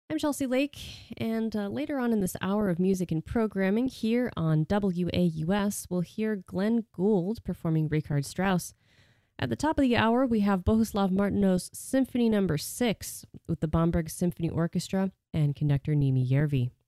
I'm Chelsea Lake, and later on in this hour of music and programming here on WAUS, we'll hear Glenn Gould performing Richard Strauss. At the top of the hour, we have Bohuslav Martinov's Symphony No. 6 with the Bamberg Symphony Orchestra and conductor Nimi Järvi.